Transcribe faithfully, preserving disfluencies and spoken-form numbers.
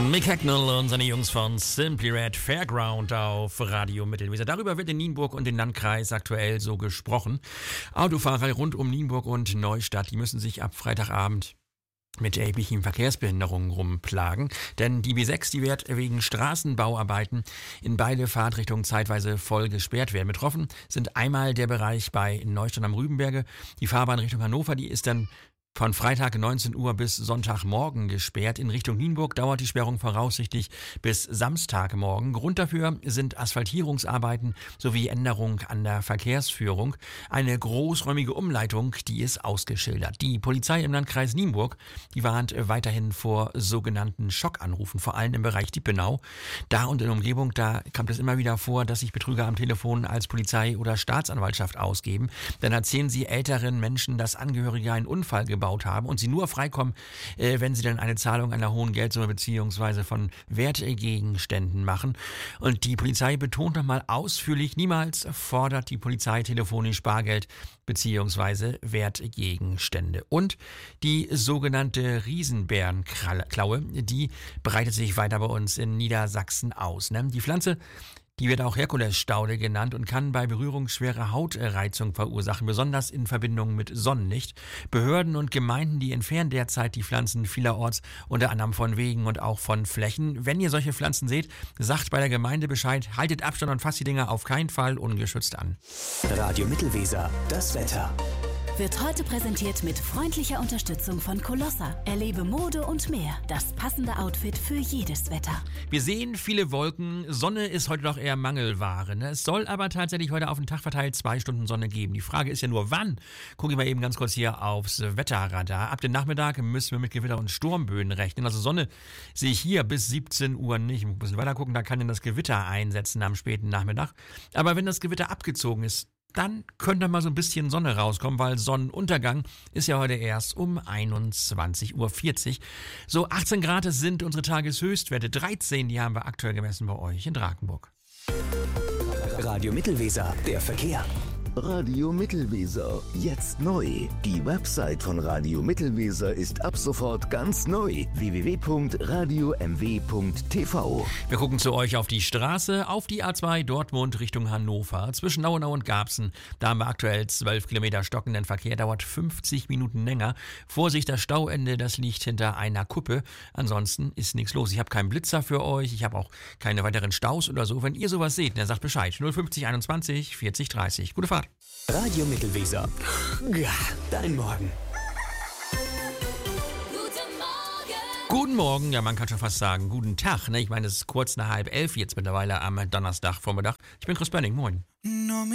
Mick Hacknell und seine Jungs von Simply Red Fairground auf Radio Mittelweser. Darüber wird in Nienburg und den Landkreis aktuell so gesprochen. Autofahrer rund um Nienburg und Neustadt, die müssen sich ab Freitagabend mit erheblichen Verkehrsbehinderungen rumplagen, denn die B sechs, die wird wegen Straßenbauarbeiten in beide Fahrtrichtungen zeitweise voll gesperrt werden. Betroffen sind einmal der Bereich bei Neustadt am Rübenberge, die Fahrbahn Richtung Hannover, die ist dann von Freitag neunzehn Uhr bis Sonntagmorgen gesperrt. In Richtung Nienburg dauert die Sperrung voraussichtlich bis Samstagmorgen. Grund dafür sind Asphaltierungsarbeiten sowie Änderung an der Verkehrsführung. Eine großräumige Umleitung, die ist ausgeschildert. Die Polizei im Landkreis Nienburg, die warnt weiterhin vor sogenannten Schockanrufen, vor allem im Bereich Dippenau. Da und in der Umgebung, da kommt es immer wieder vor, dass sich Betrüger am Telefon als Polizei oder Staatsanwaltschaft ausgeben. Dann erzählen sie älteren Menschen, dass Angehörige einen Unfall gebaut haben und sie nur freikommen, äh, wenn sie dann eine Zahlung einer hohen Geldsumme beziehungsweise von Wertgegenständen machen. Und die Polizei betont nochmal ausführlich, niemals fordert die Polizei telefonisch Bargeld beziehungsweise Wertgegenstände. Und die sogenannte Riesenbärenklaue, die breitet sich weiter bei uns in Niedersachsen aus. Ne? Die Pflanze, die wird auch Herkulesstaude genannt und kann bei Berührung schwere Hautreizung verursachen, besonders in Verbindung mit Sonnenlicht. Behörden und Gemeinden, die entfernen derzeit die Pflanzen vielerorts, unter anderem von Wegen und auch von Flächen. Wenn ihr solche Pflanzen seht, sagt bei der Gemeinde Bescheid, haltet Abstand und fasst die Dinger auf keinen Fall ungeschützt an. Radio Mittelweser, das Wetter. Wird heute präsentiert mit freundlicher Unterstützung von Colossa. Erlebe Mode und mehr. Das passende Outfit für jedes Wetter. Wir sehen viele Wolken. Sonne ist heute noch eher Mangelware. Ne? Es soll aber tatsächlich heute auf den Tag verteilt zwei Stunden Sonne geben. Die Frage ist ja nur, wann? Gucken wir eben ganz kurz hier aufs Wetterradar. Ab dem Nachmittag müssen wir mit Gewitter und Sturmböen rechnen. Also Sonne sehe ich hier bis siebzehn Uhr nicht. Ich muss ein bisschen weiter gucken, da kann dann das Gewitter einsetzen am späten Nachmittag. Aber wenn das Gewitter abgezogen ist, dann könnte mal so ein bisschen Sonne rauskommen, weil Sonnenuntergang ist ja heute erst um einundzwanzig Uhr vierzig. So achtzehn Grad sind unsere Tageshöchstwerte. dreizehn, die haben wir aktuell gemessen bei euch in Drakenburg. Radio Mittelweser, der Verkehr. Radio Mittelweser, jetzt neu. Die Website von Radio Mittelweser ist ab sofort ganz neu. w w w punkt radio m w punkt t v. Wir gucken zu euch auf die Straße, auf die A zwei Dortmund Richtung Hannover. Zwischen Nauenau und Garbsen, da haben wir aktuell zwölf Kilometer stockenden Verkehr, dauert fünfzig Minuten länger. Vorsicht, das Stauende, das liegt hinter einer Kuppe. Ansonsten ist nichts los. Ich habe keinen Blitzer für euch, ich habe auch keine weiteren Staus oder so. Wenn ihr sowas seht, dann sagt Bescheid. null fünfzig einundzwanzig vierzig dreißig. Gute Fahrt. Radio Mittelweser. Ja, dein Morgen. Guten Morgen. Guten Morgen, ja man kann schon fast sagen, guten Tag. Ne? Ich meine, es ist kurz nach halb elf jetzt mittlerweile am Donnerstagvormittag. Ich bin Chris Bönning, moin.